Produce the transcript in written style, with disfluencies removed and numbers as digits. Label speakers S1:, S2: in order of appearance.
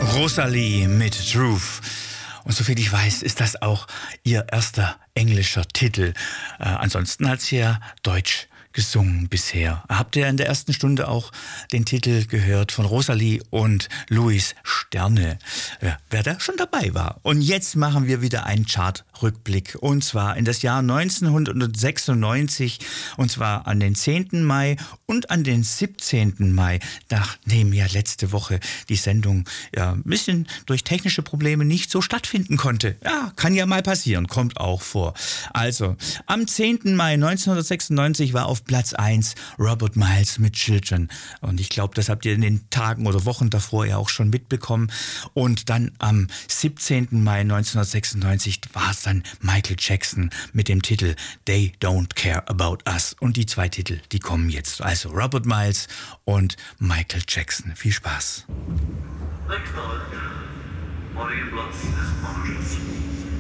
S1: Rosalie mit Truth. Und soviel ich weiß, ist das auch ihr erster englischer Titel. Ansonsten hat sie ja Deutsch gesungen bisher. Habt ihr in der ersten Stunde auch den Titel gehört von Rosalie und Louis Sterne, wer da schon dabei war. Und jetzt machen wir wieder einen Chartrückblick, und zwar in das Jahr 1996, und zwar an den 10. Mai und an den 17. Mai, nachdem ja letzte Woche die Sendung ja ein bisschen durch technische Probleme nicht so stattfinden konnte. Ja, kann ja mal passieren, kommt auch vor. Also, am 10. Mai 1996 war auf Platz 1 Robert Miles mit Children. Und ich glaube, das habt ihr in den Tagen oder Wochen davor ja auch schon mitbekommen. Und dann am 17. Mai 1996 war es dann Michael Jackson mit dem Titel They Don't Care About Us. Und die zwei Titel, die kommen jetzt. Also Robert Miles und Michael Jackson. Viel Spaß.
S2: Next time, Morgenplatz des Managers.